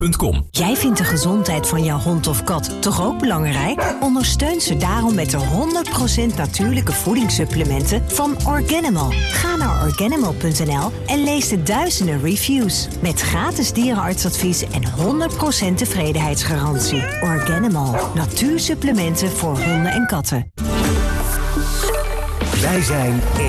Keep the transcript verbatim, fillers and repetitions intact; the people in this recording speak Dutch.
punt com. Jij vindt de gezondheid van jouw hond of kat toch ook belangrijk? Ondersteun ze daarom met de honderd procent natuurlijke voedingssupplementen van Organimal. Ga naar organimal punt n l en lees de duizenden reviews. Met gratis dierenartsadvies en honderd procent tevredenheidsgarantie. Organimal. Natuursupplementen voor honden en katten. Wij zijn